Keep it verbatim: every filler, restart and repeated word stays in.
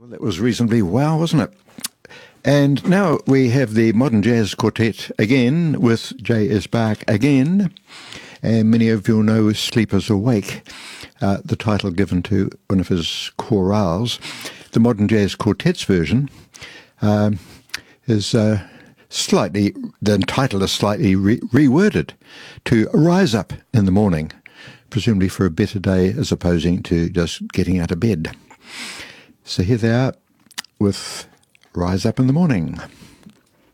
That was reasonably well, wasn't it? And now we have the Modern Jazz Quartet again with J S. Bach again. And many of you will know Sleepers Awake, uh, the title given to one of his chorales. The Modern Jazz Quartet's version um, is uh, slightly, the title is slightly re- reworded to Rise Up in the Morning, presumably for a better day as opposing to just getting out of bed. So here they are with Rise Up in the Morning.